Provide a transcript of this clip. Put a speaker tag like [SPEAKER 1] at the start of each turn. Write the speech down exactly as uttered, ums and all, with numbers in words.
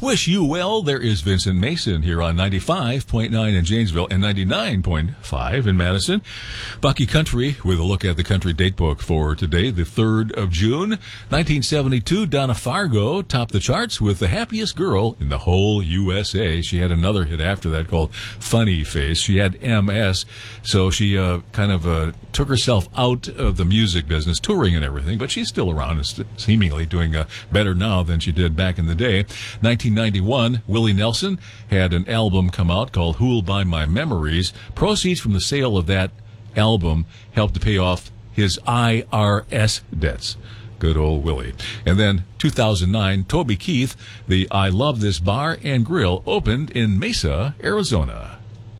[SPEAKER 1] Wish you well. There is Vincent Mason here on ninety-five point nine in Janesville and ninety-nine point five in Madison. Bucky Country with a look at the country datebook for today, the third of June. nineteen seventy-two, Donna Fargo topped the charts with The Happiest Girl in the Whole U S A. She had another hit after that called Funny Face. She had M S, so she uh, kind of uh, took herself out of the music business, touring and everything, but she's still around and st- seemingly doing uh, better now than she did back in the day. nineteen ninety-one, Willie Nelson had an album come out called Who'll Buy My Memories. Proceeds from the sale of that album helped to pay off his I R S debts. Good old Willie. And then two thousand nine, Toby Keith, the I Love This Bar and Grill opened in Mesa, Arizona.